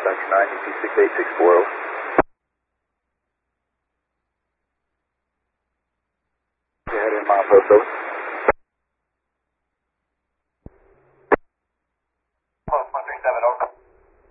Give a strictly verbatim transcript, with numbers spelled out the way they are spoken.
nine, U T six eight six four zero. Go ahead and mile post over.